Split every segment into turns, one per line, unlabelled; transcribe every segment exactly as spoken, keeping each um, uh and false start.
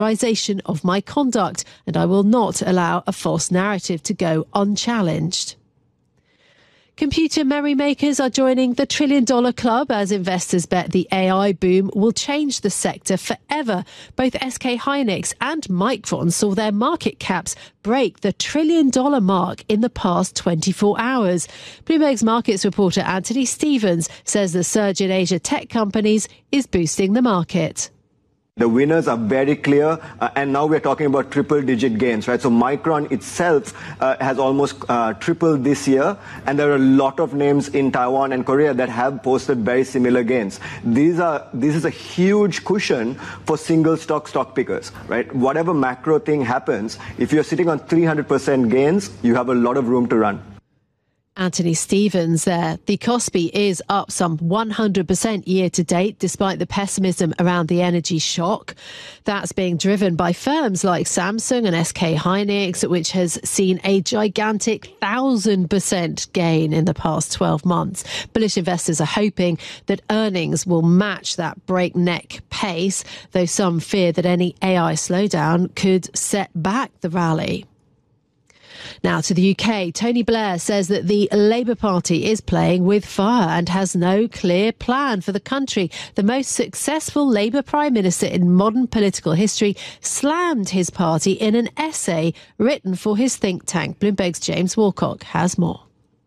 of my conduct, and I will not allow a false narrative to go unchallenged. Computer merrymakers are joining the trillion dollar club as investors bet the A I boom will change the sector forever. Both S K Hynix and Micron saw their market caps break the trillion dollar mark in the past twenty-four hours. Bloomberg's markets reporter Anthony Stevens says the surge in Asia tech companies is boosting the market.
The winners are very clear, uh, and now we're talking about triple-digit gains, right? So Micron itself uh, has almost uh, tripled this year, and there are a lot of names in Taiwan and Korea that have posted very similar gains. These are this is a huge cushion for single stock stock pickers, right? Whatever macro thing happens, if you're sitting on three hundred percent gains, you have a lot of room to run.
Anthony Stevens there. The Kospi is up some one hundred percent year to date, despite the pessimism around the energy shock. That's being driven by firms like Samsung and S K Hynix, which has seen a gigantic one thousand percent gain in the past twelve months. Bullish investors are hoping that earnings will match that breakneck pace, though some fear that any A I slowdown could set back the rally. Now to the U K, Tony Blair says that the Labour Party is playing with fire and has no clear plan for the country. The most successful Labour Prime Minister in modern political history slammed his party in an essay written for his think tank. Bloomberg's James Walcock has more.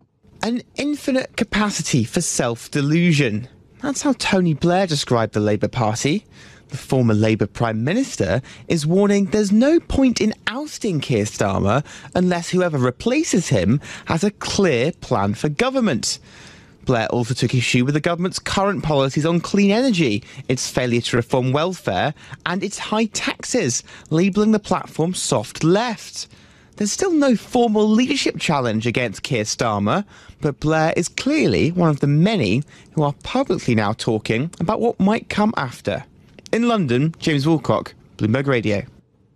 An infinite capacity for self-delusion. That's how Tony Blair described the Labour Party. The former Labour Prime Minister is warning there's no point in ousting Keir Starmer unless whoever replaces him has a clear plan for government. Blair also took issue with the government's current policies on clean energy, its failure to reform welfare and its high taxes, labelling the platform soft left. There's still no formal leadership challenge against Keir Starmer, but Blair is clearly one of the many who are publicly now talking about what might come after. In London, James Walcock, Bloomberg Radio.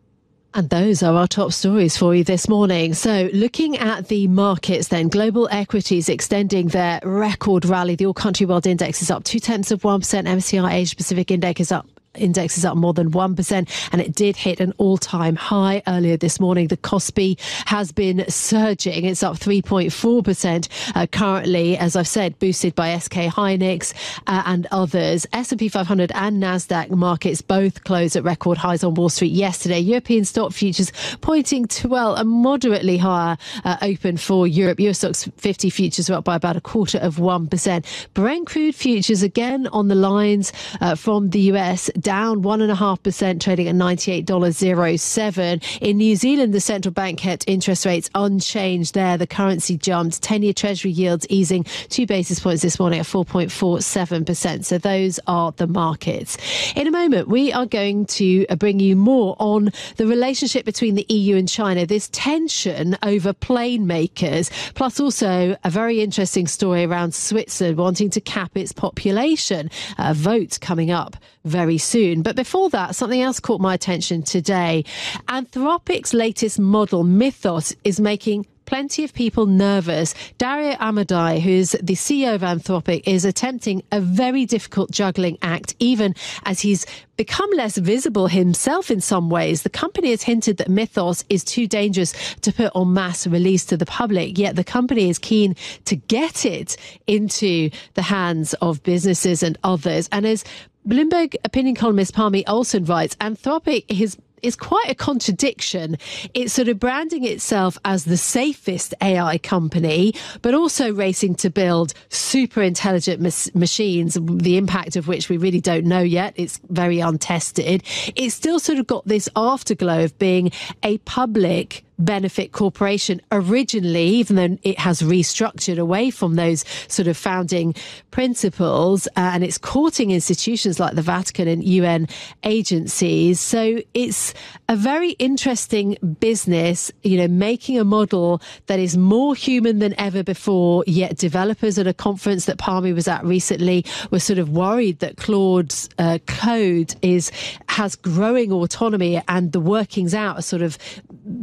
And those are our top stories for you this morning. So looking at the markets then, global equities extending their record rally. The All Country World Index is up two tenths of one percent. M S C I Asia Pacific Index is up. Index is up more than one percent, and it did hit an all-time high earlier this morning. The Kospi has been surging. It's up three point four percent uh, currently, as I've said, boosted by S K Hynix uh, and others. S and P five hundred and Nasdaq markets both closed at record highs on Wall Street yesterday. European stock futures pointing to, well, a moderately higher uh, open for Europe. Euro Stoxx fifty futures are up by about a quarter of one percent. Brent crude futures again on the lines uh, from the U S, down one point five percent, trading at ninety-eight dollars oh seven. In New Zealand, the central bank kept interest rates unchanged there. The currency jumped. ten-year Treasury yields easing two basis points this morning at four point four seven percent. So those are the markets. In a moment, we are going to bring you more on the relationship between the E U and China, this tension over plane makers, plus also a very interesting story around Switzerland wanting to cap its population. A vote coming up very soon. But before that, something else caught my attention today. Anthropic's latest model, Mythos, is making plenty of people nervous. Dario Amodei, who's the C E O of Anthropic, is attempting a very difficult juggling act, even as he's become less visible himself in some ways. The company has hinted that Mythos is too dangerous to put on mass release to the public, yet the company is keen to get it into the hands of businesses and others. And as Bloomberg opinion columnist Parmi Olsen writes, Anthropic is is quite a contradiction. It's sort of branding itself as the safest A I company, but also racing to build super intelligent mas- machines, the impact of which we really don't know yet. It's very untested. It's still sort of got this afterglow of being a public benefit corporation originally, even though it has restructured away from those sort of founding principles, uh, and it's courting institutions like the Vatican and U N agencies. So it's a very interesting business, you know, making a model that is more human than ever before, yet developers at a conference that Parmi was at recently were sort of worried that Claude's uh, code is has growing autonomy and the workings out are sort of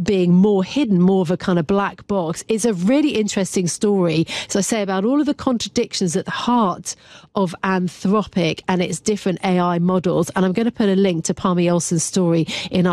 being more hidden, more of a kind of black box. It's a really interesting story, as I say, about all of the contradictions at the heart of Anthropic and its different A I models. And I'm going to put a link to Palmy Olsen's story in our